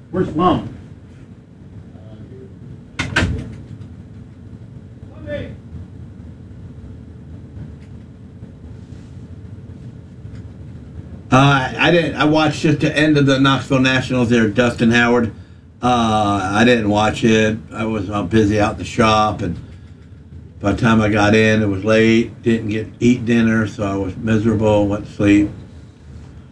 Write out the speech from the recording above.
Where's Mom? I didn't. I watched just the end of the Knoxville Nationals there, Dustin Howard. I didn't watch it. I was busy out in the shop, and by the time I got in, it was late. Didn't eat dinner, so I was miserable. Went to sleep.